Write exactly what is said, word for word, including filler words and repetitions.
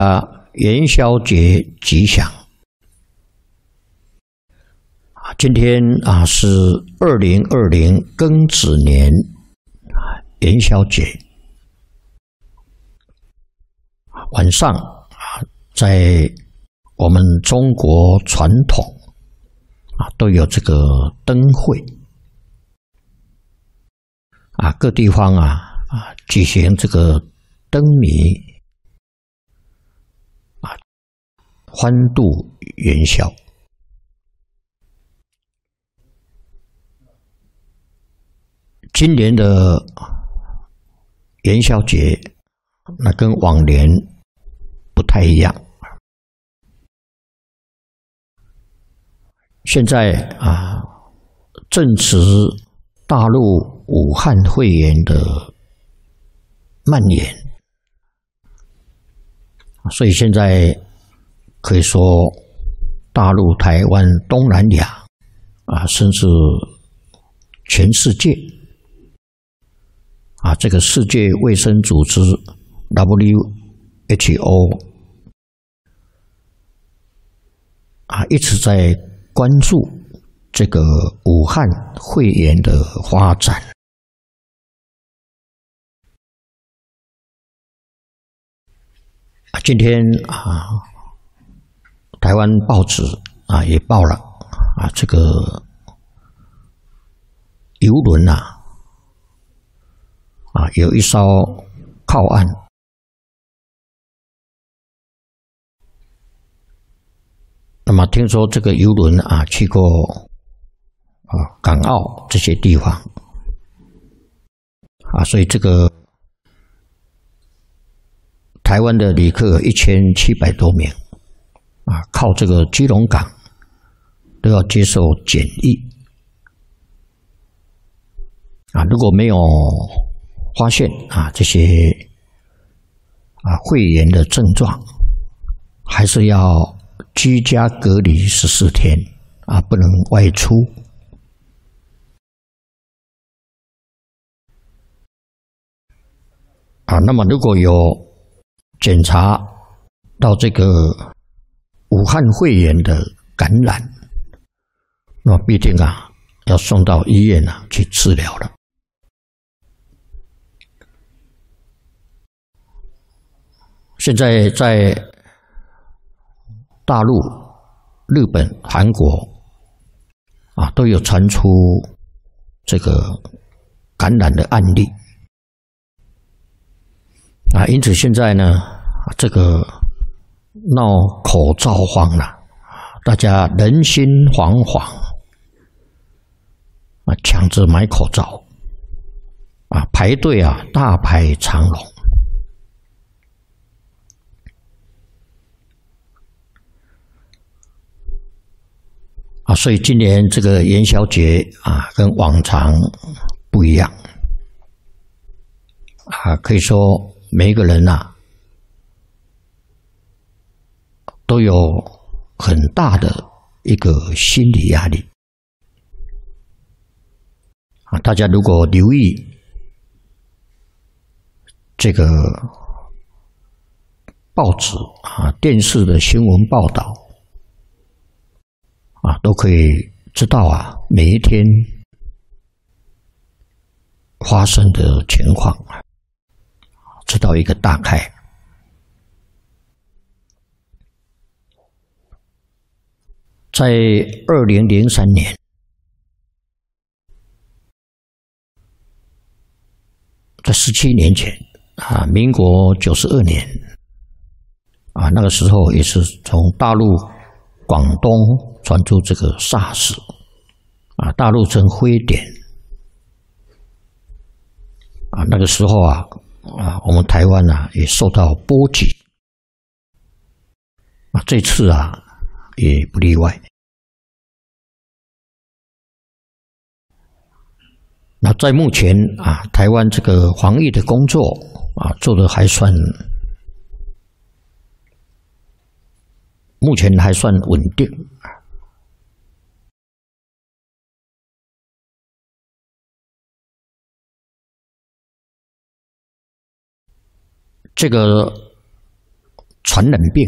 啊，元宵节吉祥啊！今天啊是二零二零庚子年元宵节，晚上啊，在我们中国传统啊都有这个灯会啊，各地方啊啊举行这个灯谜。 欢度元宵，今年的元宵节，那跟往年不太一样。现在啊，正值大陆武汉肺炎的蔓延，所以现在。 可以说，大陆、台湾、东南亚啊，甚至全世界啊，这个世界卫生组织 W H O 啊，一直在关注这个武汉肺炎的发展。啊，今天啊。 台湾报纸啊也报了啊，这个游轮啊啊有一艘靠岸，那么听说这个游轮啊去过啊港澳这些地方啊，所以这个台湾的旅客一千七百多名。 啊，靠这个基隆港都要接受检疫啊，如果没有发现啊这些啊肺炎的症状，还是要居家隔离十四天啊，不能外出啊。那么如果有检查到这个。 武汉肺炎的感染，那么必定啊要送到医院啊去治疗了。现在在大陆、日本、韩国啊都有传出这个感染的案例啊，因此现在呢，这个。 闹口罩荒了，大家人心惶惶啊，抢着买口罩啊，排队啊，大排长龙啊，所以今年这个元宵节啊，跟往常不一样啊，可以说每一个人呐、啊。 都有很大的一个心理压力啊！大家如果留意这个报纸啊、电视的新闻报道啊，都可以知道啊，每一天发生的情况，知道一个大概。 在二零零三年，在十七年前啊，民国九十二年啊，那个时候也是从大陆广东传出这个 SARS 啊，大陆称非典啊，那个时候啊啊，我们台湾啊也受到波及啊，这次啊。 也不例外。那在目前啊，台湾这个防疫的工作啊，做得还算，目前还算稳定。这个传染病